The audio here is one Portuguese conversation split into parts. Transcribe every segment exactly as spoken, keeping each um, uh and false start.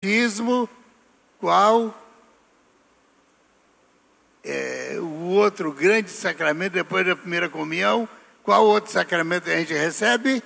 batismo, qual é o outro grande sacramento depois da primeira comunhão? Qual outro sacramento a gente recebe?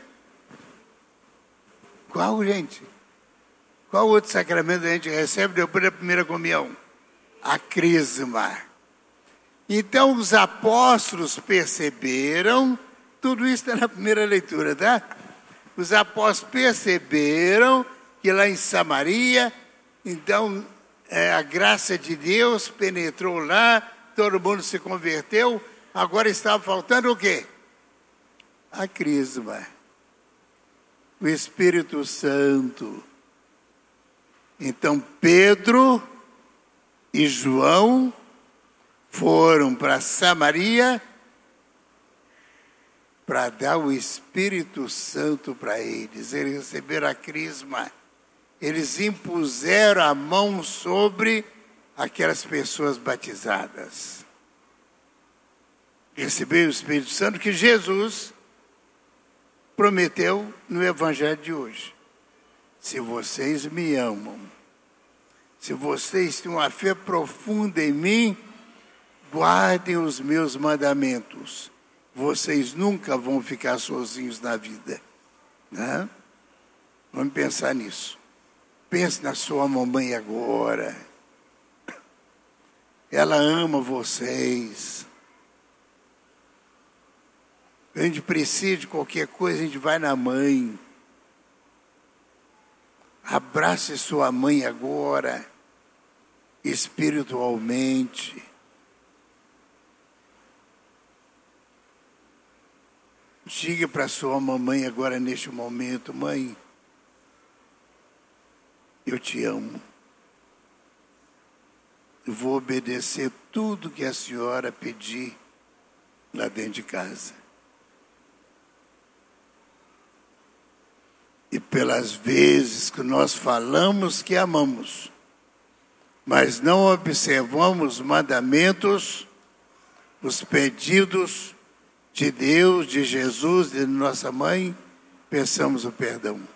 Qual, gente? Qual outro sacramento a gente recebe depois da primeira comunhão? A crisma. Então os apóstolos perceberam, tudo isso está na primeira leitura, tá? Os apóstolos perceberam que lá em Samaria, então é, a graça de Deus penetrou lá, todo mundo se converteu, agora estava faltando o quê? A crisma. O Espírito Santo. Então Pedro e João foram para Samaria para dar o Espírito Santo para eles. Eles receberam a crisma. Eles impuseram a mão sobre aquelas pessoas batizadas. Receberam o Espírito Santo que Jesus prometeu no Evangelho de hoje. Se vocês me amam, se vocês têm uma fé profunda em mim, guardem os meus mandamentos. Vocês nunca vão ficar sozinhos na vida. Né? Vamos pensar nisso. Pense na sua mamãe agora. Ela ama vocês. A gente precisa de qualquer coisa, a gente vai na mãe. Abrace sua mãe agora, espiritualmente. Diga para sua mamãe agora neste momento: mãe, eu te amo. Eu vou obedecer tudo que a senhora pedir lá dentro de casa. E pelas vezes que nós falamos que amamos, mas não observamos os mandamentos, os pedidos de Deus, de Jesus, de nossa mãe, peçamos o perdão.